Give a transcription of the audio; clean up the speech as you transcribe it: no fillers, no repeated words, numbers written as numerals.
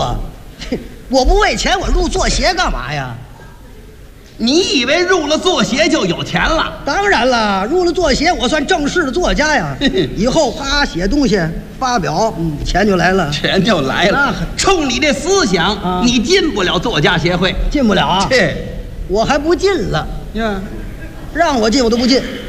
啊！我不为钱，我入作协干嘛呀？ 你以为入了作协就有钱了？ 当然了，入了作协，我算正式的作家呀。以后啪写东西发表，钱就来了， 钱就来了。冲你这思想，你进不了作家协会， 进不了啊。 这我还不进了呀， 让我进我都不进。